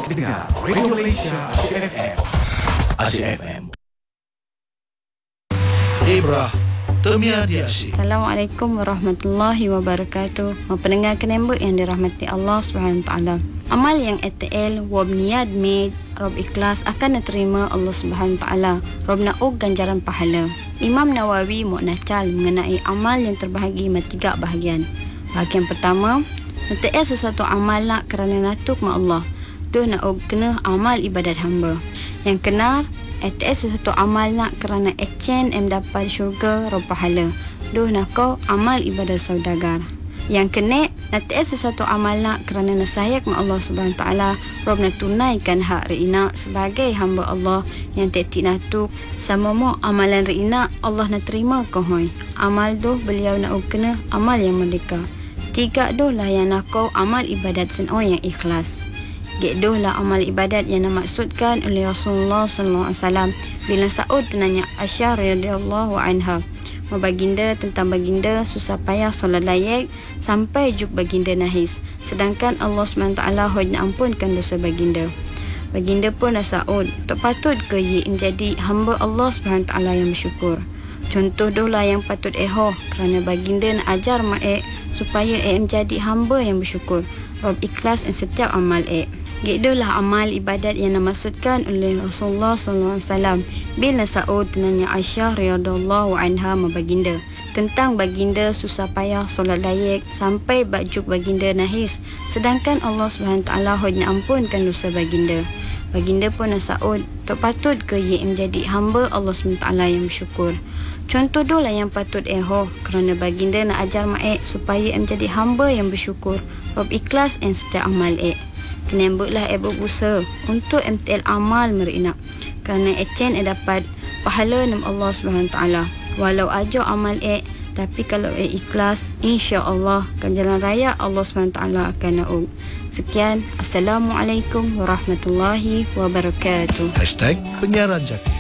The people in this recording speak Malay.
Terus dengar Radio Malaysia Asyik FM. Asyik FM. Ibrah Temia di Asyik. Assalamualaikum warahmatullahi wabarakatuh. Pendengar kenembek yang dirahmati Allah SWT. Amal yang ETL Wab niat made Rob ikhlas akan diterima Allah SWT. Rob na'ug ganjaran pahala. Imam Nawawi Mu'nacal mengenai amal yang terbahagi tiga bahagian. Bahagian pertama, ETL sesuatu amal nak kerana natuk ma Allah. Duh na'ug kena amal ibadat hamba. Yang kenar, ETS sesuatu amal nak kerana exchange dapat syurga rob pahala. Duh nak kau amal ibadah saudagar. Yang kena, ETS sesuatu amal nak kerana nasayak ma Allah SWT. Rob nak tunaikan hak reina sebagai hamba Allah yang tetik natuk. Sama mo amalan reina Allah nak terima kohoi. Amal duh beliau nak kena amal yang merdeka. Tiga duh lah yang nak kau amal ibadat seno yang ikhlas. Gedoh lah amal ibadat yang dimaksudkan oleh Rasulullah SAW bila Sa'ud tanya Aisyah radhiyallahu anha, baginda tentang baginda susah payah solat layak sampai juk baginda nahis, sedangkan Allah SWT hanya ampunkan dosa baginda. Baginda pun Sa'ud, tak patut ke ye menjadi hamba Allah SWT yang bersyukur. Contoh dolah yang patut kerana baginda nak ajar mak supaya menjadi hamba yang bersyukur. Rob ikhlas dan setiap amal Gitulah amal ibadat yang dimaksudkan oleh Rasulullah SAW bila Sa'ud tanya Aisyah radhiyallahu anha baginda tentang baginda susah payah solat layak sampai bakjuk baginda nahis, sedangkan Allah SWT hanya ampunkan dosa baginda. Baginda pun Sa'ud, tak patut ke ye menjadi hamba Allah SWT yang bersyukur. Contoh dolah yang patut kerana baginda nak ajar mak supaya menjadi hamba yang bersyukur. Rob ikhlas dan setiap amal Kenembuklah berusaha untuk MTL amal merina kerana exchange dapat pahala nama Allah SWT. Walau aja amal tapi kalau ikhlas, insya-Allah ganjaran raya Allah SWT akan naung. Sekian, Assalamualaikum warahmatullahi wabarakatuh. #penyiaran jati.